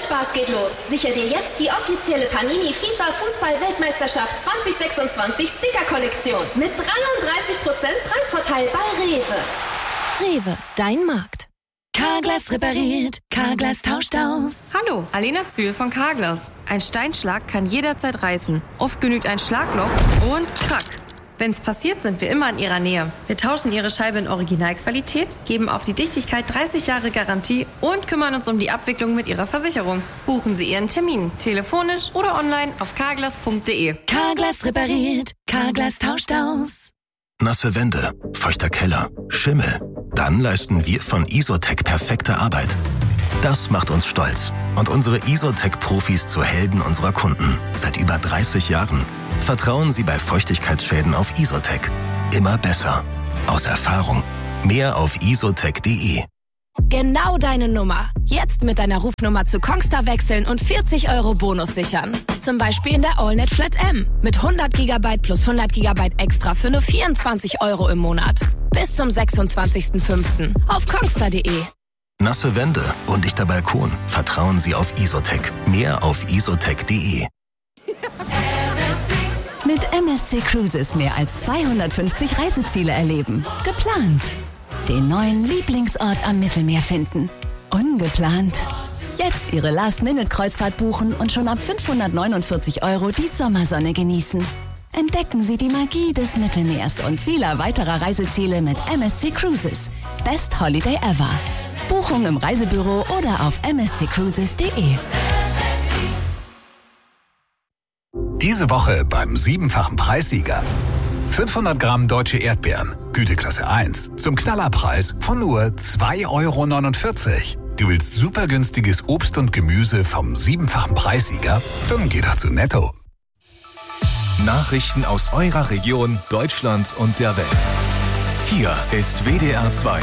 Spaß geht los. Sicher dir jetzt die offizielle Panini FIFA Fußball-Weltmeisterschaft 2026 Sticker-Kollektion mit 33% Preisvorteil bei Rewe. Rewe, dein Markt. Carglass repariert, Carglass tauscht aus. Hallo, Alena Zühl von Carglass. Ein Steinschlag kann jederzeit reißen. Oft genügt ein Schlagloch und krack. Wenn's passiert, sind wir immer in Ihrer Nähe. Wir tauschen Ihre Scheibe in Originalqualität, geben auf die Dichtigkeit 30 Jahre Garantie und kümmern uns um die Abwicklung mit Ihrer Versicherung. Buchen Sie Ihren Termin, telefonisch oder online auf carglass.de. Carglass repariert, Carglass tauscht aus. Nasse Wände, feuchter Keller, Schimmel. Dann leisten wir von Isotec perfekte Arbeit. Das macht uns stolz und unsere Isotec-Profis zu Helden unserer Kunden. Seit über 30 Jahren. Vertrauen Sie bei Feuchtigkeitsschäden auf Isotec. Immer besser. Aus Erfahrung. Mehr auf isotec.de. Genau deine Nummer. Jetzt mit deiner Rufnummer zu Kongstar wechseln und 40 € Bonus sichern. Zum Beispiel in der AllNet Flat M. Mit 100 GB plus 100 GB extra für nur 24 € im Monat. Bis zum 26.05. auf kongstar.de. Nasse Wände, undichter Balkon. Vertrauen Sie auf Isotec. Mehr auf isotec.de. Mit MSC Cruises mehr als 250 Reiseziele erleben. Geplant. Den neuen Lieblingsort am Mittelmeer finden. Ungeplant. Jetzt Ihre Last-Minute-Kreuzfahrt buchen und schon ab 549 € die Sommersonne genießen. Entdecken Sie die Magie des Mittelmeers und vieler weiterer Reiseziele mit MSC Cruises. Best Holiday ever. Buchung im Reisebüro oder auf msccruises.de. Diese Woche beim 7-fachen Preissieger. 500 Gramm deutsche Erdbeeren, Güteklasse 1, zum Knallerpreis von nur 2,49 €. Du willst super günstiges Obst und Gemüse vom 7-fachen Preissieger? Dann geh doch zu Netto. Nachrichten aus eurer Region, Deutschland und der Welt. Hier ist WDR 2.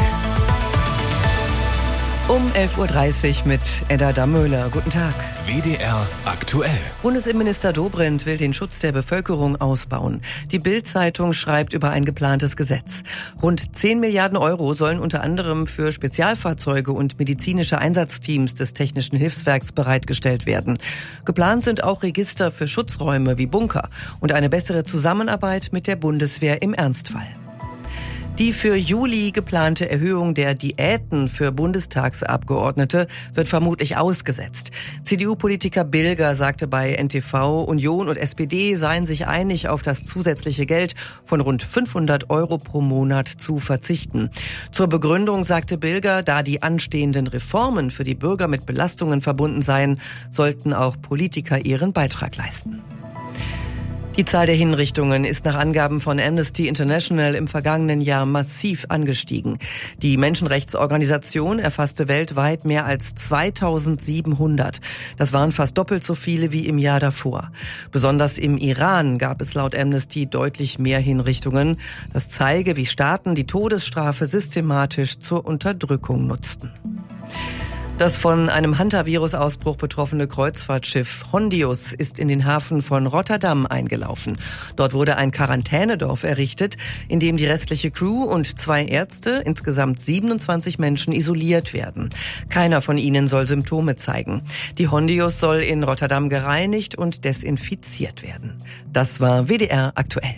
Um 11.30 Uhr mit Edda Dammöhler. Guten Tag. WDR aktuell. Bundesinnenminister Dobrindt will den Schutz der Bevölkerung ausbauen. Die Bild-Zeitung schreibt über ein geplantes Gesetz. Rund 10 Milliarden € sollen unter anderem für Spezialfahrzeuge und medizinische Einsatzteams des Technischen Hilfswerks bereitgestellt werden. Geplant sind auch Register für Schutzräume wie Bunker und eine bessere Zusammenarbeit mit der Bundeswehr im Ernstfall. Die für Juli geplante Erhöhung der Diäten für Bundestagsabgeordnete wird vermutlich ausgesetzt. CDU-Politiker Bilger sagte bei NTV, Union und SPD seien sich einig, auf das zusätzliche Geld von rund 500 € pro Monat zu verzichten. Zur Begründung sagte Bilger, da die anstehenden Reformen für die Bürger mit Belastungen verbunden seien, sollten auch Politiker ihren Beitrag leisten. Die Zahl der Hinrichtungen ist nach Angaben von Amnesty International im vergangenen Jahr massiv angestiegen. Die Menschenrechtsorganisation erfasste weltweit mehr als 2700. Das waren fast doppelt so viele wie im Jahr davor. Besonders im Iran gab es laut Amnesty deutlich mehr Hinrichtungen. Das zeige, wie Staaten die Todesstrafe systematisch zur Unterdrückung nutzten. Das von einem Hantavirus-Ausbruch betroffene Kreuzfahrtschiff Hondius ist in den Hafen von Rotterdam eingelaufen. Dort wurde ein Quarantänedorf errichtet, in dem die restliche Crew und 2 Ärzte, insgesamt 27 Menschen, isoliert werden. Keiner von ihnen soll Symptome zeigen. Die Hondius soll in Rotterdam gereinigt und desinfiziert werden. Das war WDR aktuell.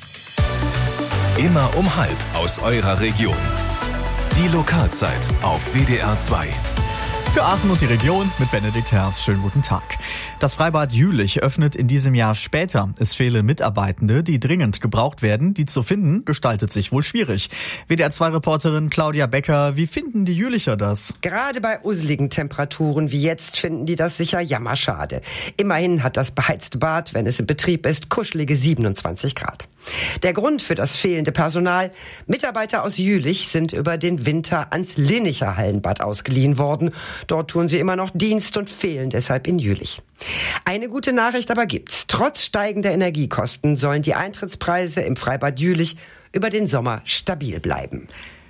Immer um 12 aus eurer Region. Die Lokalzeit auf WDR 2. Für Aachen und die Region mit Benedikt Herz. Schönen guten Tag. Das Freibad Jülich öffnet in diesem Jahr später. Es fehlen Mitarbeitende, die dringend gebraucht werden. Die zu finden, gestaltet sich wohl schwierig. WDR-2-Reporterin Claudia Becker, wie finden die Jülicher das? Gerade bei useligen Temperaturen wie jetzt finden die das sicher jammerschade. Immerhin hat das beheizte Bad, wenn es in Betrieb ist, kuschelige 27 Grad. Der Grund für das fehlende Personal: Mitarbeiter aus Jülich sind über den Winter ans Linnicher Hallenbad ausgeliehen worden. Dort tun sie immer noch Dienst und fehlen deshalb in Jülich. Eine gute Nachricht aber gibt's. Trotz steigender Energiekosten sollen die Eintrittspreise im Freibad Jülich über den Sommer stabil bleiben.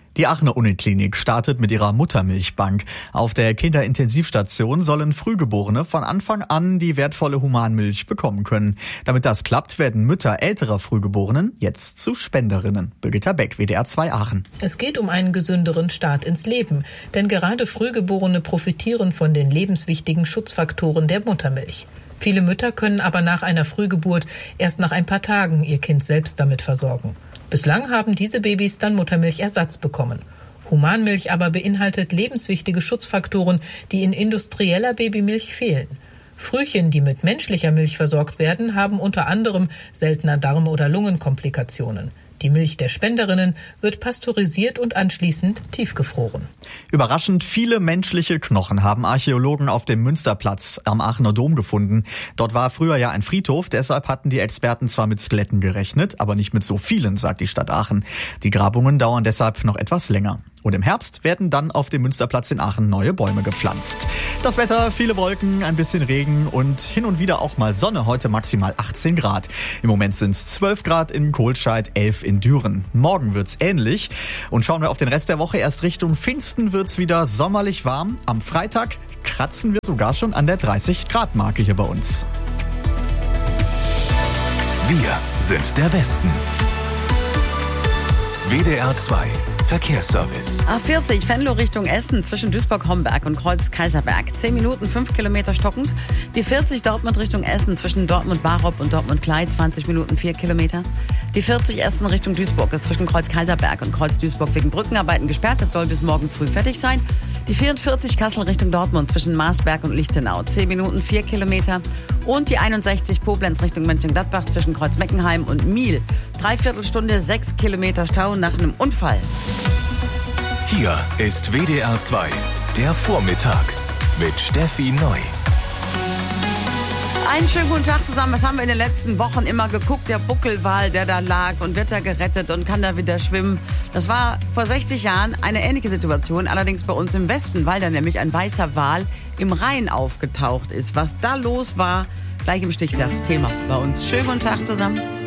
Die Aachener Uniklinik startet mit ihrer Muttermilchbank. Auf der Kinderintensivstation sollen Frühgeborene von Anfang an die wertvolle Humanmilch bekommen können. Damit das klappt, werden Mütter älterer Frühgeborenen jetzt zu Spenderinnen. Birgitta Beck, WDR 2 Aachen. Es geht um einen gesünderen Start ins Leben. Denn gerade Frühgeborene profitieren von den lebenswichtigen Schutzfaktoren der Muttermilch. Viele Mütter können aber nach einer Frühgeburt erst nach ein paar Tagen ihr Kind selbst damit versorgen. Bislang haben diese Babys dann Muttermilchersatz bekommen. Humanmilch aber beinhaltet lebenswichtige Schutzfaktoren, die in industrieller Babymilch fehlen. Frühchen, die mit menschlicher Milch versorgt werden, haben unter anderem seltener Darm- oder Lungenkomplikationen. Die Milch der Spenderinnen wird pasteurisiert und anschließend tiefgefroren. Überraschend viele menschliche Knochen haben Archäologen auf dem Münsterplatz am Aachener Dom gefunden. Dort war früher ja ein Friedhof, deshalb hatten die Experten zwar mit Skeletten gerechnet, aber nicht mit so vielen, sagt die Stadt Aachen. Die Grabungen dauern deshalb noch etwas länger. Und im Herbst werden dann auf dem Münsterplatz in Aachen neue Bäume gepflanzt. Das Wetter, viele Wolken, ein bisschen Regen und hin und wieder auch mal Sonne, heute maximal 18 Grad. Im Moment sind es 12 Grad in Kohlscheid, 11 in Düren. Morgen wird's ähnlich. Und schauen wir auf den Rest der Woche, erst Richtung Pfingsten wird's wieder sommerlich warm. Am Freitag kratzen wir sogar schon an der 30-Grad-Marke hier bei uns. Wir sind der Westen. WDR 2 Verkehrsservice. A40 Venlo Richtung Essen zwischen Duisburg-Homberg und Kreuz-Kaiserberg. 10 Minuten, 5 Kilometer stockend. Die 40 Dortmund Richtung Essen zwischen Dortmund-Barop und Dortmund-Klei. 20 Minuten, 4 Kilometer. Die 40 Essen Richtung Duisburg ist zwischen Kreuz-Kaiserberg und Kreuz-Duisburg wegen Brückenarbeiten gesperrt. Das soll bis morgen früh fertig sein. Die 44 Kassel Richtung Dortmund zwischen Marsberg und Lichtenau. 10 Minuten, 4 Kilometer. Und die 61 Koblenz Richtung Mönchengladbach zwischen Kreuz-Meckenheim und Miel. 3/4 Stunde, 6 Kilometer Stau nach einem Unfall. Hier ist WDR 2, der Vormittag mit Steffi Neu. Einen schönen guten Tag zusammen. Was haben wir in den letzten Wochen immer geguckt? Der Buckelwal, der da lag und wird da gerettet und kann da wieder schwimmen. Das war vor 60 Jahren eine ähnliche Situation, allerdings bei uns im Westen, weil da nämlich ein weißer Wal im Rhein aufgetaucht ist. Was da los war, gleich im Stichtag. Thema bei uns. Schönen guten Tag zusammen.